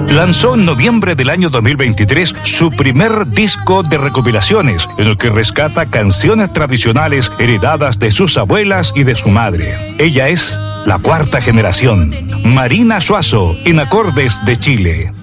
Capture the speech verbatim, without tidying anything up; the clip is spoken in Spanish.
lanzó en noviembre del año dos mil veintitrés su primer disco de recopilaciones, en el que rescata canciones tradicionales heredadas de sus abuelas y de su madre. Ella es la cuarta generación, Marina Suazo, en Acordes de Chile.